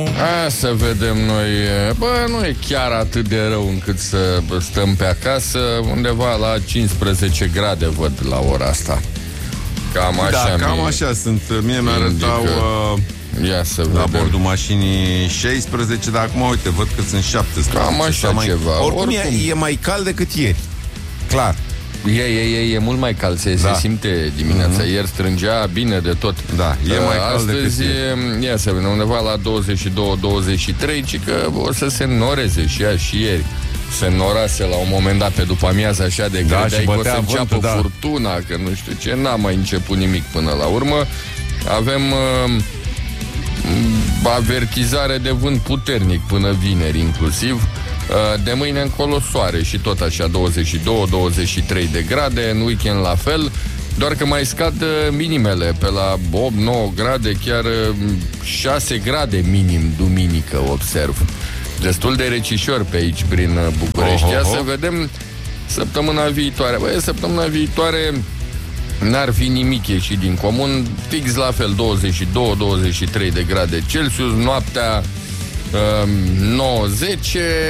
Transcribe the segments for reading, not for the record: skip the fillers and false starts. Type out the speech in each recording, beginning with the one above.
Să vedem noi. Bă, nu e chiar atât de rău încât să stăm pe acasă. Undeva la 15 grade văd la ora asta. Cam așa. Da, cam așa sunt. Mie mi-arătau ia să la vedem. bordul mașinii 16, dar acum, uite, văd că sunt 17. Cam așa ceva. Oricum e mai cald decât ieri. Clar. E mult mai cald, se simte dimineața. Ieri strângea bine de tot. Da, e mai cald astăzi decât ia să vedem, undeva la 22-23, ci că o să se înnoreze și ea și ieri. Se înnorase la un moment dat pe după amiază așa de credeai că o să înceapă furtuna, că nu știu ce, n-a mai început nimic până la urmă. Avem avertizare de vânt puternic până vineri inclusiv. De mâine încolo soare și tot așa 22-23 de grade, în weekend la fel, doar că mai scad minimele pe la 8-9 grade, chiar 6 grade minim duminică observ. Destul de recișor pe aici prin București. Ia să vedem săptămâna viitoare. Băi, săptămâna viitoare n-ar fi nimic ieșit din comun, fix la fel 22-23 de grade Celsius, noaptea 9-10,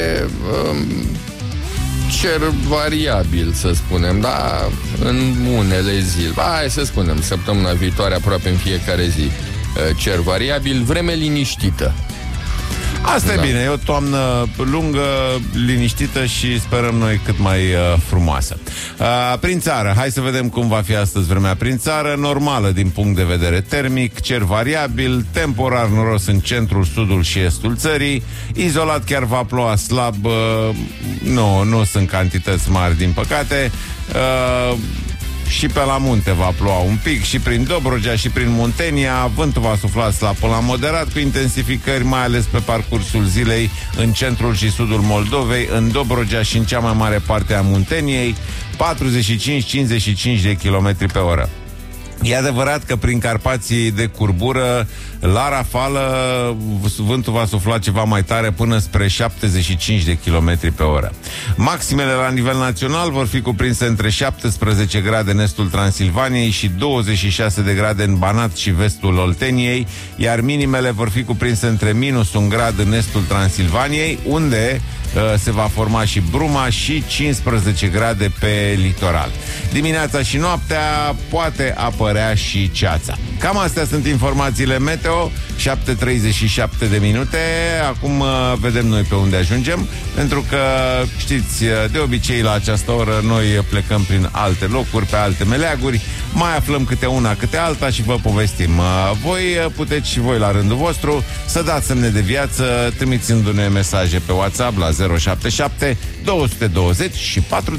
cer variabil, să spunem, da, în unele zile. Hai să spunem, săptămâna viitoare aproape în fiecare zi cer variabil, vreme liniștită. Asta e bine, e o toamnă lungă, liniștită și sperăm noi cât mai frumoasă. Prin țară, hai să vedem cum va fi astăzi vremea prin țară. Normală din punct de vedere termic, cer variabil, temporar noros în centrul, sudul și estul țării. Izolat chiar va ploua slab, nu sunt cantități mari din păcate. Și pe la munte va ploua un pic, și prin Dobrogea și prin Muntenia. Vântul va sufla slab până la moderat, cu intensificări mai ales pe parcursul zilei în centrul și sudul Moldovei, în Dobrogea și în cea mai mare parte a Munteniei, 45-55 de km pe oră. E adevărat că prin Carpații de curbură, la rafală, vântul va sufla ceva mai tare până spre 75 de km pe oră. Maximele la nivel național vor fi cuprinse între 17 grade în estul Transilvaniei și 26 de grade în Banat și vestul Olteniei, iar minimele vor fi cuprinse între -1 grad în estul Transilvaniei, unde se va forma și bruma, și 15 grade pe litoral. Dimineața și noaptea poate apărea și ceața. Cam astea sunt informațiile meteo. 7:37 de minute. Acum vedem noi pe unde ajungem, pentru că, știți, de obicei la această oră noi plecăm prin alte locuri, pe alte meleaguri, mai aflăm câte una, câte alta și vă povestim. Voi puteți și voi la rândul vostru să dați semne de viață trimițându-ne mesaje pe WhatsApp la 077 220 și 4